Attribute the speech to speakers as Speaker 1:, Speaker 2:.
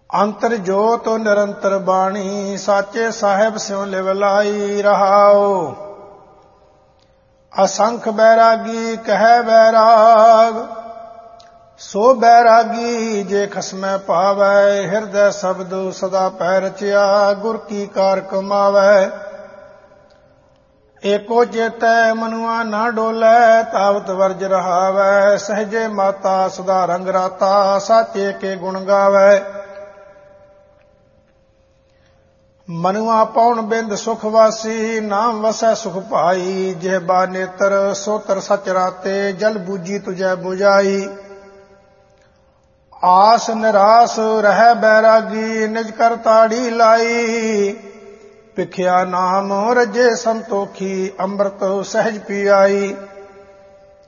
Speaker 1: ਅੰਤਰ ਜੋਤ ਨਿਰੰਤਰ ਬਾਣੀ, ਸਾਚੇ ਸਾਹਿਬ ਸਿਉ ਲਿਵ ਲਾਈ ਰਹਾਓ। ਅਸੰਖ ਬੈਰਾਗੀ ਕਹਿ ਬੈਰਾਗ, ਸੋ ਬੈਰਾਗੀ ਜੇ ਖਸਮੈ ਪਾਵੈ। ਹਿਰਦੈ ਸ਼ਬਦ ਸਦਾ ਪੈ ਰਚਿਆ, ਗੁਰ ਕੀ ਕਾਰ ਕਮਾਵੈ। ਏਕੋ ਚੇਤੈ ਮਨੁਆ ਨਾ ਡੋਲੈ, ਤਾਵਤ ਵਰਜ ਰਹਾਵੈ। ਸਹਜੇ ਮਾਤਾ ਸਦਾ ਰੰਗ ਰਾਤਾ, ਸਾਚੇ ਕੇ ਗੁਣ ਗਾਵੈ। ਮਨੁਆ ਪਉਣ ਬਿੰਦ ਸੁਖ ਵਾਸੀ, ਨਾਮ ਵਸੈ ਸੁਖ ਭਾਈ। ਜਿਹਬਾ ਨੇਤਰ ਸੋਤਰ ਸਚ ਰਾਤੇ, ਜਲ ਬੂਜੀ ਤੁਝੈ ਬੁਝਾਈ। ਆਸ ਨਿਰਾਸ ਰਹਿ ਬੈਰਾਗੀ, ਨਿਜ ਕਰ ਤਾੜੀ ਲਾਈ। ਭਿਖਿਆ ਨਾਮ ਰਜੇ ਸੰਤੋਖੀ, ਅੰਮ੍ਰਿਤ ਸਹਿਜ ਪੀਆਈ।